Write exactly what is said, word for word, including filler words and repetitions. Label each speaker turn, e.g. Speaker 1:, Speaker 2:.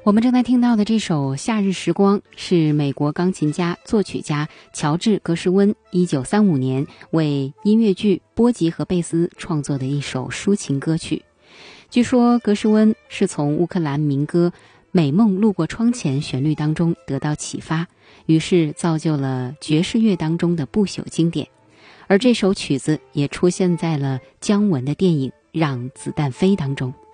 Speaker 1: 我们正在听到的这首《夏日时光》是美国钢琴家、作曲家乔治·格什温一九三五年为音乐剧《波吉和贝斯》创作的一首抒情歌曲。据说格什温是从乌克兰民歌《美梦路过窗前》旋律当中得到启发，于是造就了爵士乐当中的不朽经典。而这首曲子也出现在了姜文的电影《让子弹飞》当中。